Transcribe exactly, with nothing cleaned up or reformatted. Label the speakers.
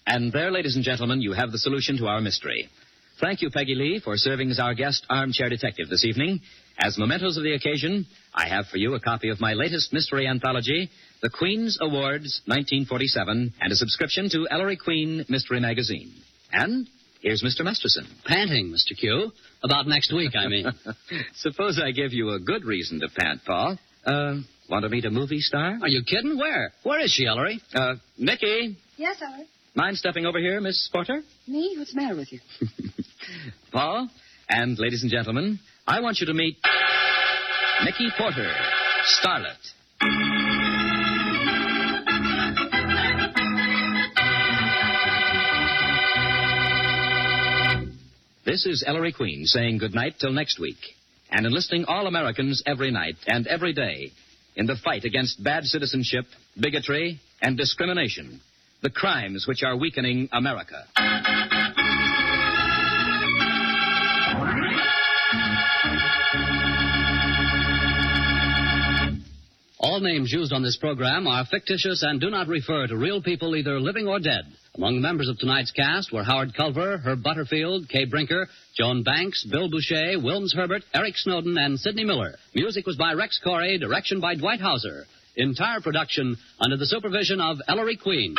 Speaker 1: And there, ladies and gentlemen, you have the solution to our mystery. Thank you, Peggy Lee, for serving as our guest armchair detective this evening. As mementos of the occasion, I have for you a copy of my latest mystery anthology, The Queen's Awards, nineteen forty-seven, and a subscription to Ellery Queen Mystery Magazine. And here's Mister Masterson.
Speaker 2: Panting, Mister Q. About next week, I mean.
Speaker 1: Suppose I give you a good reason to pant, Paul. Uh, want to meet a movie star?
Speaker 2: Are you kidding? Where? Where is she, Ellery?
Speaker 1: Uh, Nicky.
Speaker 3: Yes, Ellery?
Speaker 1: Mind stepping over here, Miss Porter?
Speaker 3: Me? What's the matter with you?
Speaker 1: Paul, and ladies and gentlemen, I want you to meet Nicky Porter, starlet. This is Ellery Queen saying goodnight till next week, and enlisting all Americans every night and every day in the fight against bad citizenship, bigotry, and discrimination, the crimes which are weakening America.
Speaker 2: All names used on this program are fictitious and do not refer to real people either living or dead. Among the members of tonight's cast were Howard Culver, Herb Butterfield, Kay Brinker, Joan Banks, Bill Boucher, Wilms Herbert, Eric Snowden, and Sidney Miller. Music was by Rex Corey, direction by Dwight Hauser. Entire production under the supervision of Ellery Queen.